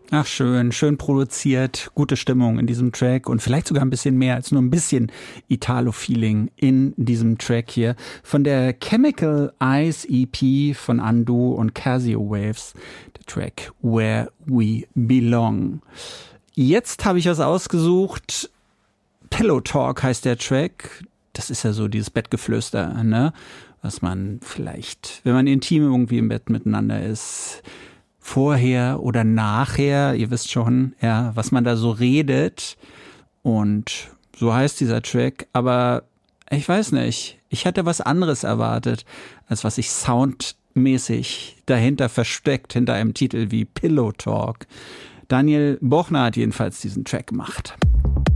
Ach schön, schön produziert, gute Stimmung in diesem Track und vielleicht sogar ein bisschen mehr als nur ein bisschen Italo-Feeling in diesem Track hier von der Chemical Eyes EP von Undo und Casio Waves, der Track Where We Belong. Jetzt habe ich was ausgesucht, Pillow Talk heißt der Track, das ist ja so dieses Bettgeflüster, ne? Was man vielleicht, wenn man intim irgendwie im Bett miteinander ist, vorher oder nachher, ihr wisst schon, ja, was man da so redet. Und so heißt dieser Track. Aber ich weiß nicht, ich hätte was anderes erwartet, als was sich soundmäßig dahinter versteckt, hinter einem Titel wie Pillow Talk. Daniel Bochner hat jedenfalls diesen Track gemacht.